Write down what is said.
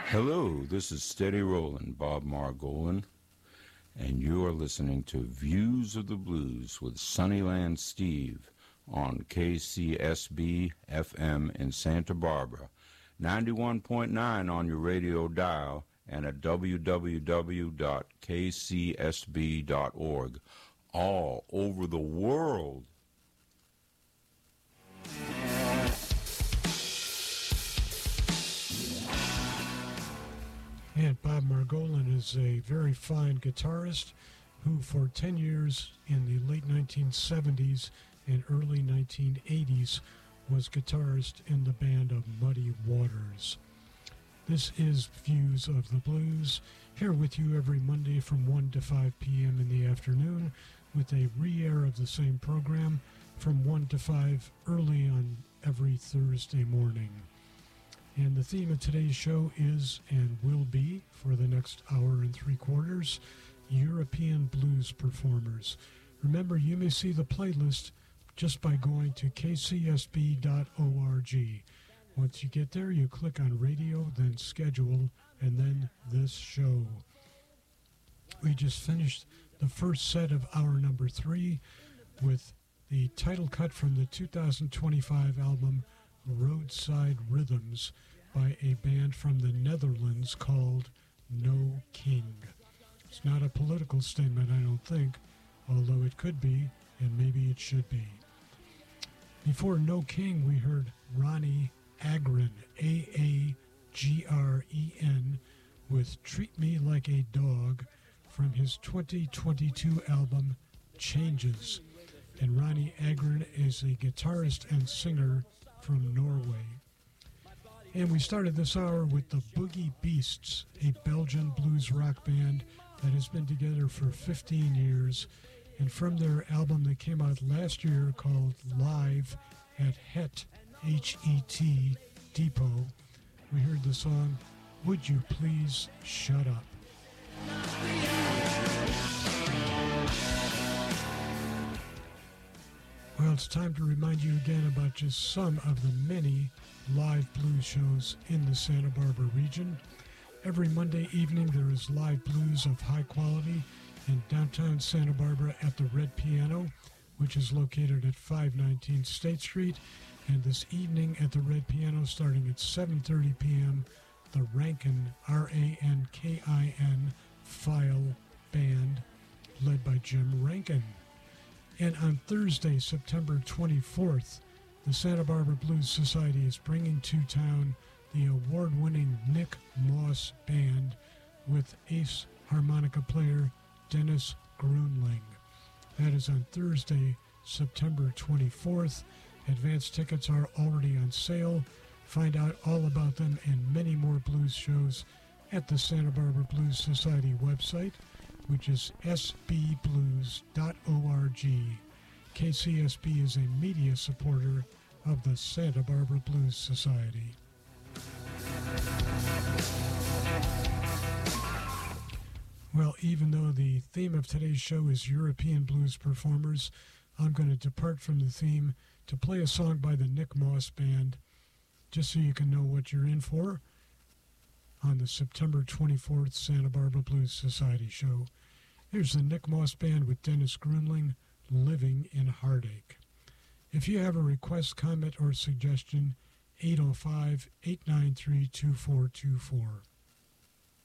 Hello, this is Steady Rollin', Bob Margolin, and you are listening to Views of the Blues with Sunnyland Steve on KCSB FM in Santa Barbara, 91.9 on your radio dial, and at www.kcsb.org, all over the world. And Bob Margolin is a very fine guitarist who for 10 years in the late 1970s and early 1980s was guitarist in the band of Muddy Waters. This is Views of the Blues, here with you every Monday from 1 to 5 p.m. in the afternoon, with a re-air of the same program from 1 to 5 early on every Thursday morning. And the theme of today's show is, and will be, for the next hour and 3/4, European blues performers. Remember, you may see the playlist just by going to kcsb.org. Once you get there, you click on radio, then schedule, and then this show. We just finished the first set of hour number 3 with the title cut from the 2025 album Roadside Rhythms by a band from the Netherlands called No King. It's not a political statement, I don't think, although it could be, and maybe it should be. Before No King, we heard Ronnie Agren, A-A-G-R-E-N, with Treat Me Like a Dog from his 2022 album Changes. And Ronnie Agren is a guitarist and singer from Norway. And we started this hour with the Boogie Beasts, a Belgian blues rock band that has been together for 15 years. And from their album that came out last year called Live at Het, H-E-T, Depot, we heard the song, Would You Please Shut Up? Well, it's time to remind you again about just some of the many live blues shows in the Santa Barbara region. Every Monday evening there is live blues of high quality in downtown Santa Barbara at the Red Piano, which is located at 519 State Street. And this evening at the Red Piano, starting at 7:30 p.m., the Rankin, R-A-N-K-I-N, File Band, led by Jim Rankin. And on Thursday, September 24th, the Santa Barbara Blues Society is bringing to town the award-winning Nick Moss Band with ace harmonica player Dennis Grunling. That is on Thursday, September 24th. Advance tickets are already on sale. Find out all about them and many more blues shows at the Santa Barbara Blues Society website, which is sbblues.org. KCSB is a media supporter of the Santa Barbara Blues Society. Well, even though the theme of today's show is European blues performers, I'm going to depart from the theme to play a song by the Nick Moss Band, just so you can know what you're in for on the September 24th Santa Barbara Blues Society show. Here's the Nick Moss Band with Dennis Grunling, Living in Heartache. If you have a request, comment, or suggestion, 805-893-2424.